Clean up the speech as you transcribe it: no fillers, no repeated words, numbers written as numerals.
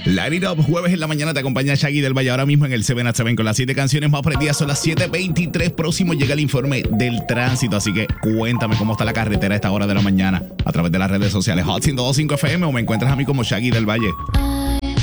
Light It Up, jueves en la mañana te acompaña Shaggy del Valle ahora mismo en el 7 at 7 con las 7 canciones más prendidas. Son las 7:23. Próximo llega el informe del tránsito, así que cuéntame cómo está la carretera a esta hora de la mañana a través de las redes sociales Hot 102.5 FM o me encuentras a mí como Shaggy del Valle.